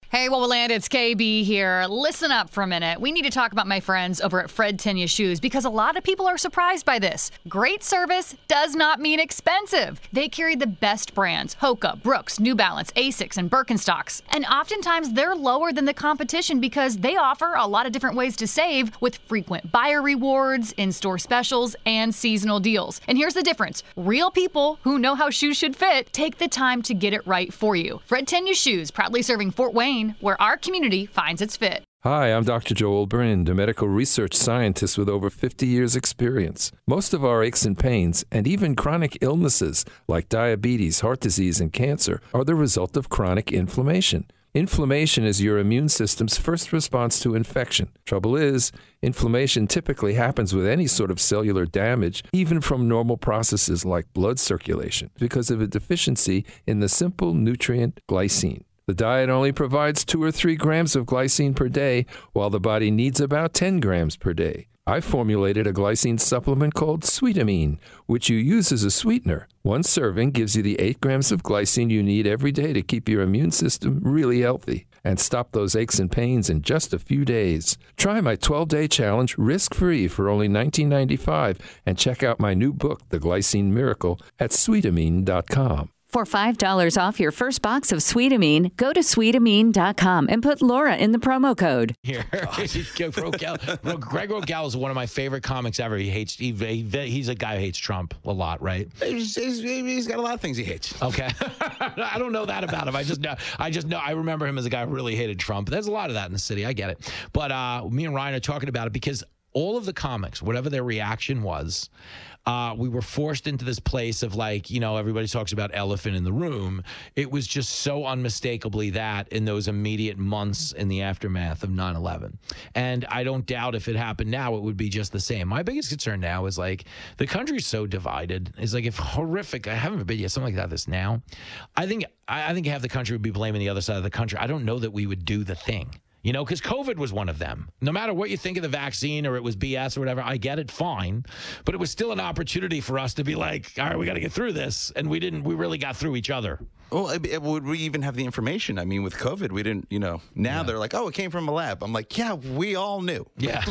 Hey, Wowoland, it's KB here. Listen up for a minute. We need to talk about my friends over at Fred Tenya Shoes because a lot of people are surprised by this. Great service does not mean expensive. They carry the best brands, Hoka, Brooks, New Balance, Asics, and Birkenstocks. And oftentimes they're lower than the competition because they offer a lot of different ways to save with frequent buyer rewards, in-store specials, and seasonal deals. And here's the difference. Real people who know how shoes should fit take the time to get it right for you. Fred Tenya Shoes, proudly serving Fort Wayne, where our community finds its fit. Hi, I'm Dr. Joel Brind, a medical research scientist with over 50 years' experience. Most of our aches and pains, and even chronic illnesses like diabetes, heart disease, and cancer, are the result of chronic inflammation. Inflammation is your immune system's first response to infection. Trouble is, inflammation typically happens with any sort of cellular damage, even from normal processes like blood circulation, because of a deficiency in the simple nutrient glycine. The diet only provides 2 or 3 grams of glycine per day, while the body needs about 10 grams per day. I formulated a glycine supplement called Sweetamine, which you use as a sweetener. One serving gives you the 8 grams of glycine you need every day to keep your immune system really healthy and stop those aches and pains in just a few days. Try my 12-day challenge risk-free for only $19.95 and check out my new book, The Glycine Miracle, at Sweetamine.com. For $5 off your first box of Sweetamine, go to Sweetamine.com and put Laura in the promo code. Here, Greg Rogel is one of my favorite comics ever. He's a guy who hates Trump a lot, right? He's got a lot of things he hates. Okay. I don't know that about him. I just know I remember him as a guy who really hated Trump. There's a lot of that in the city. I get it. But me and Ryan are talking about it because all of the comics, whatever their reaction was, we were forced into this place of everybody talks about elephant in the room. It was just so unmistakably that in those immediate months in the aftermath of 9/11. And I don't doubt if it happened now, it would be just the same. My biggest concern now is the country's so divided. It's if horrific, I haven't been yet, something like that this now. I think half the country would be blaming the other side of the country. I don't know that we would do the thing. Because COVID was one of them. No matter what you think of the vaccine or it was BS or whatever, I get it, fine. But it was still an opportunity for us to be all right, we got to get through this. And we really got through each other. Well, would we even have the information? I mean, with COVID, we didn't, now they're like, it came from a lab. I'm like, yeah, we all knew. Yeah.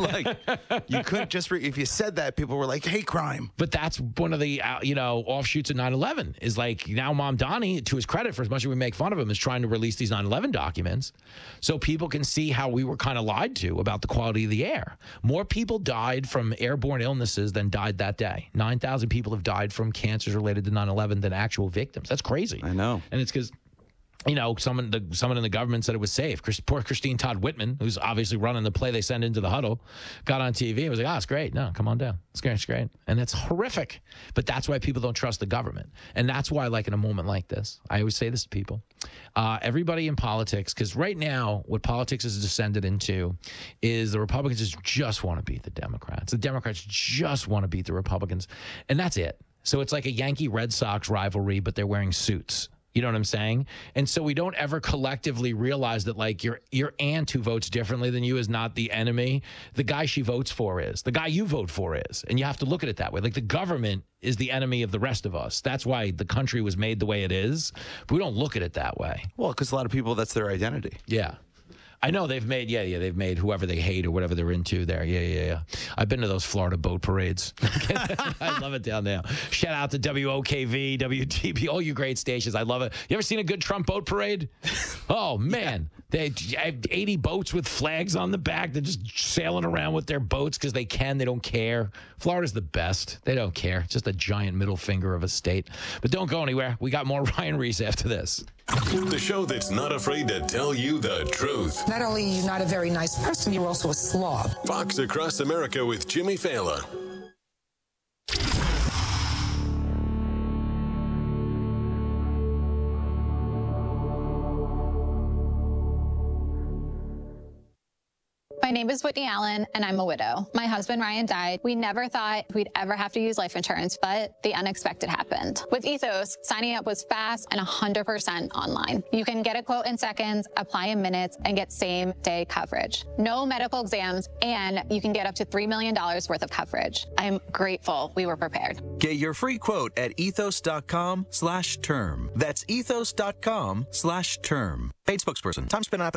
You couldn't just, if you said that, people were like, hey, crime. But that's one of the, offshoots of 9/11 is now Mamdani, to his credit, for as much as we make fun of him, is trying to release these 9/11 documents so people can see how we were kind of lied to about the quality of the air. More people died from airborne illnesses than died that day. 9,000 people have died from cancers related to 9/11 than actual victims. That's crazy. I know. And it's because, someone in the government said it was safe. Poor Christine Todd Whitman, who's obviously running the play they send into the huddle, got on TV and was like, it's great. No, come on down. It's great. And that's horrific. But that's why people don't trust the government. And that's why, in a moment like this, I always say this to people, everybody in politics, because right now what politics has descended into is the Republicans just want to beat the Democrats. The Democrats just want to beat the Republicans. And that's it. So it's like a Yankee-Red Sox rivalry, but they're wearing suits. You know what I'm saying? And so we don't ever collectively realize that your aunt who votes differently than you is not the enemy. The guy she votes for is. The guy you vote for is. And you have to look at it that way. The government is the enemy of the rest of us. That's why the country was made the way it is. But we don't look at it that way. Well, because a lot of people, that's their identity. Yeah. I know they've made whoever they hate or whatever they're into there. Yeah. I've been to those Florida boat parades. I love it down there. Shout out to WOKV, WTB, all you great stations. I love it. You ever seen a good Trump boat parade? Oh, man. They have 80 boats with flags on the back. They're just sailing around with their boats because they can. They don't care. Florida's the best. They don't care. Just a giant middle finger of a state. But don't go anywhere. We got more Ryan Reese after this. The show that's not afraid to tell you the truth. Not only are you not a very nice person, you're also a slob. Fox Across America with Jimmy Fallon. My name is Whitney Allen, and I'm a widow. My husband, Ryan, died. We never thought we'd ever have to use life insurance, but the unexpected happened. With Ethos, signing up was fast and 100% online. You can get a quote in seconds, apply in minutes, and get same-day coverage. No medical exams, and you can get up to $3 million worth of coverage. I'm grateful we were prepared. Get your free quote at ethos.com/term. That's ethos.com/term. Paid spokesperson. Time spent on